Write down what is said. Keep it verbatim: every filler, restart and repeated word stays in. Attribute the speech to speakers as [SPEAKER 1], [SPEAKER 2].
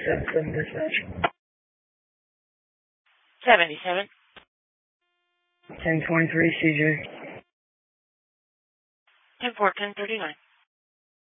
[SPEAKER 1] seven seven dispatch.
[SPEAKER 2] seventy-seven.
[SPEAKER 1] ten twenty-three C J.
[SPEAKER 2] ten four, ten thirty-nine.